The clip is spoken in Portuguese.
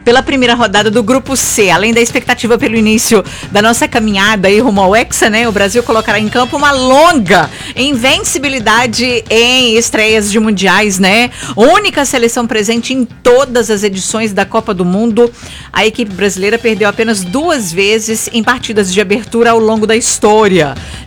pela primeira rodada do Grupo C. Além da expectativa pelo início da nossa caminhada aí rumo ao Hexa, né? O Brasil colocará em campo uma longa invencibilidade em estreias de mundiais, né? Única seleção presente em todas as edições da Copa do Mundo. A equipe brasileira perdeu apenas 2 vezes em partidas de abertura ao longo da história.